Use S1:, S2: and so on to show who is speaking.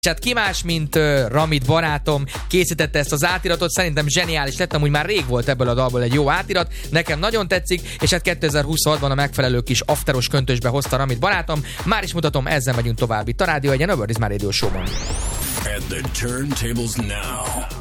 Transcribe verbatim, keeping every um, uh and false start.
S1: És hát ki más, mint uh, Ramit barátom készítette ezt az átiratot, szerintem zseniális lett, amúgy már rég volt ebből a dalból egy jó átirat, nekem nagyon tetszik, és hát kétezer-huszonhatban a megfelelő kis afteros köntösbe hozta Ramit barátom, már is mutatom, ezzel megyünk tovább itt a Rádió egyen, Over is már Radio Show-ban.
S2: At the turntables now.